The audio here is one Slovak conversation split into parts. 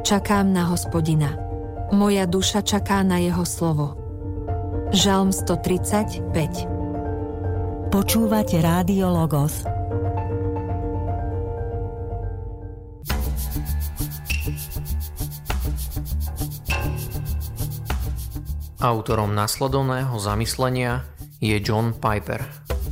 Čakám na Hospodina. Moja duša čaká na jeho slovo. Žalm 135. Počúvate Rádio Logos. Autorom nasledovného zamyslenia je John Piper.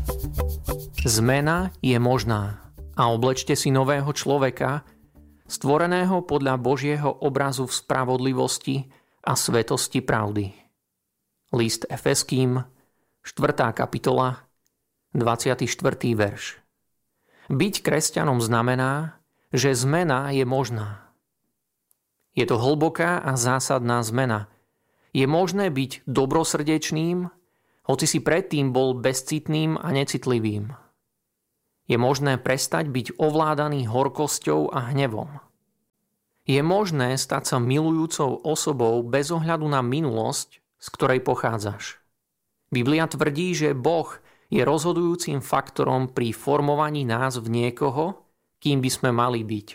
Zmena je možná a oblečte si nového človeka, stvoreného podľa Božieho obrazu v spravodlivosti a svetosti pravdy. List Efeským, 4. kapitola, 24. verš. Byť kresťanom znamená, že zmena je možná. Je to hlboká a zásadná zmena. Je možné byť dobrosrdečným, hoci si predtým bol bezcitným a necitlivým. Je možné prestať byť ovládaný horkosťou a hnevom. Je možné stať sa milujúcou osobou bez ohľadu na minulosť, z ktorej pochádzaš. Biblia tvrdí, že Boh je rozhodujúcim faktorom pri formovaní nás v niekoho, kým by sme mali byť.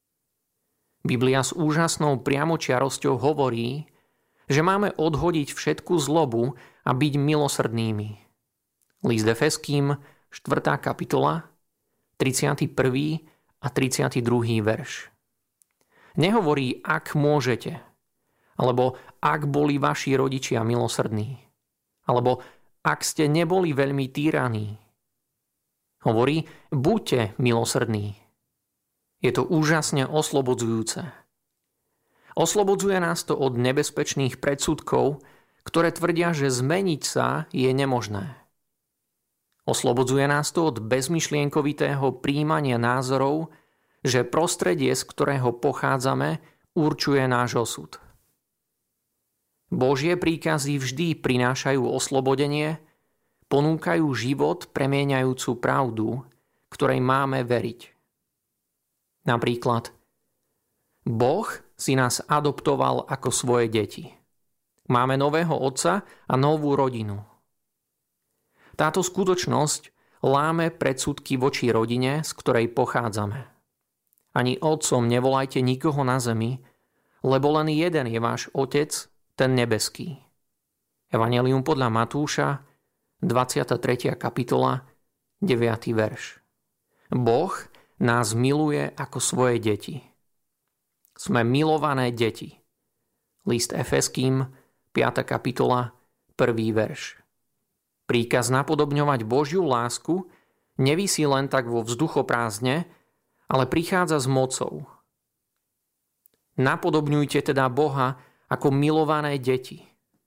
Biblia s úžasnou priamočiarosťou hovorí, že máme odhodiť všetku zlobu a byť milosrdnými. List Efeským, 4. kapitola, 31. a 32. verš. Nehovorí, ak môžete, alebo ak boli vaši rodičia milosrdní, alebo ak ste neboli veľmi týraní. Hovorí, buďte milosrdní. Je to úžasne oslobodzujúce. Oslobodzuje nás to od nebezpečných predsudkov, ktoré tvrdia, že zmeniť sa je nemožné. Oslobodzuje nás to od bezmyšlienkovitého prijímania názorov, že prostredie, z ktorého pochádzame, určuje náš osud. Božie príkazy vždy prinášajú oslobodenie, ponúkajú život premieňajúcu pravdu, ktorej máme veriť. Napríklad, Boh si nás adoptoval ako svoje deti. Máme nového otca a novú rodinu. Táto skutočnosť láme predsudky voči rodine, z ktorej pochádzame. Ani otcom nevolajte nikoho na zemi, lebo len jeden je váš otec, ten nebeský. Evanjelium podľa Matúša, 23. kapitola, 9. verš. Boh nás miluje ako svoje deti. Sme milované deti. List Efeským, 5. kapitola, 1. verš. Príkaz napodobňovať Božiu lásku nevisí len tak vo vzduchoprázdne, ale prichádza s mocou. Napodobňujte teda Boha ako milované deti.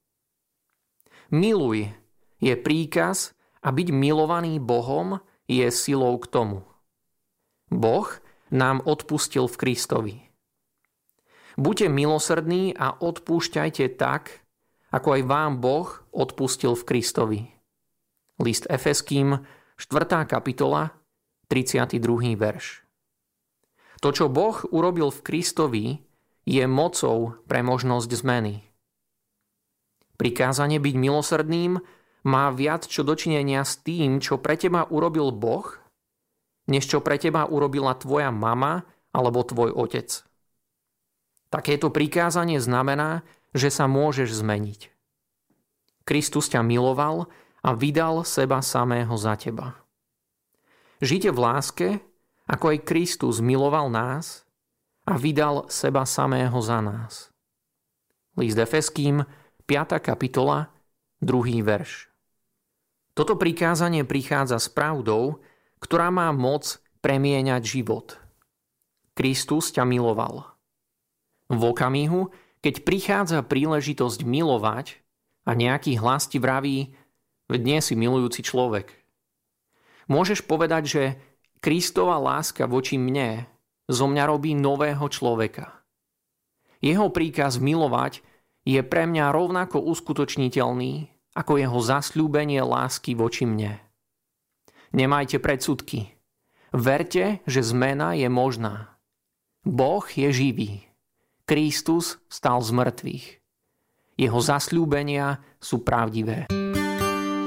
Miluj je príkaz a byť milovaný Bohom je silou k tomu. Boh nám odpustil v Kristovi. Buďte milosrdní a odpúšťajte tak, ako aj vám Boh odpustil v Kristovi. List Efeským, 4. kapitola, 32. verš. To, čo Boh urobil v Kristovi, je mocou pre možnosť zmeny. Prikázanie byť milosrdným má viac čo dočinenia s tým, čo pre teba urobil Boh, než čo pre teba urobila tvoja mama alebo tvoj otec. Takéto prikázanie znamená, že sa môžeš zmeniť. Kristus ťa miloval a vydal seba samého za teba. Žite v láske, ako aj Kristus miloval nás a vydal seba samého za nás. List Efeským, 5. kapitola, 2. verš. Toto prikázanie prichádza s pravdou, ktorá má moc premieňať život. Kristus ťa miloval. V okamihu, keď prichádza príležitosť milovať a nejaký hlas ti vraví, dnes si milujúci človek. Môžeš povedať, že Kristova láska voči mne zo mňa robí nového človeka. Jeho príkaz milovať je pre mňa rovnako uskutočniteľný ako jeho zasľúbenie lásky voči mne. Nemajte predsudky. Verte, že zmena je možná. Boh je živý. Kristus vstal z mŕtvych. Jeho zasľúbenia sú pravdivé.